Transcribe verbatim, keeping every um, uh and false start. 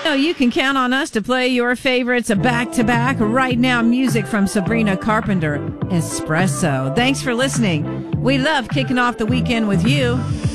know you can count on us to play your favorites back to back. Right now, music from Sabrina Carpenter, Espresso. Thanks for listening. We love kicking off the weekend with you.